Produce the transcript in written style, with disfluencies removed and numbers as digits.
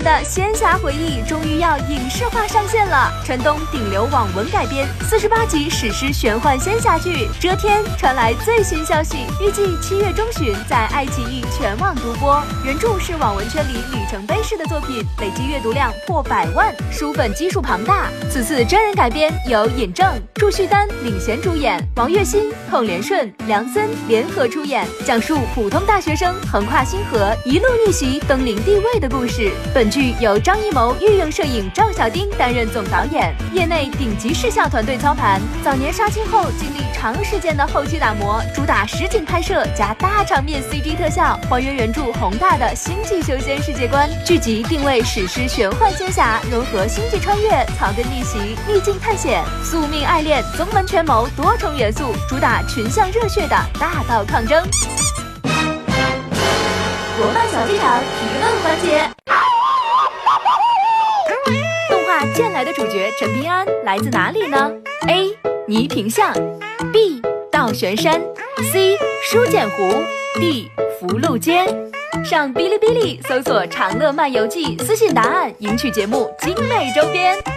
的仙侠回忆终于要影视化上线了。陈东顶流网文改编48集史诗玄幻仙侠剧《遮天》传来最新消息，预计7月中旬在爱奇艺全网独播。原著是网文圈里里程碑式的作品，累计阅读量破100万，书粉基数庞大。此次真人改编由尹正、祝绪丹领衔主演，王栎鑫、寇连顺、梁森联合出演，讲述普通大学生横跨星河，一路逆袭登临地位的故事。本剧由张艺谋御用摄影赵小丁担任总导演，业内顶级视效团队操盘。早年杀青后经历长时间的后期打磨，主打实景拍摄加大场面 CG 特效，还原原著宏大的星际修仙世界观。剧集定位史诗玄幻仙侠，融合星际穿越、草根逆袭、逆境探险、宿命爱恋、宗门权谋多重元素，主打群像热血的大道抗争。国漫小剧场提问环节。动画《剑来》的主角陈平安来自哪里呢？ A. 泥平巷 B. 倒悬山 C. 书剑湖 D. 福禄街。上哔哩哔哩搜索长乐漫游记，私信答案赢取节目精美周边。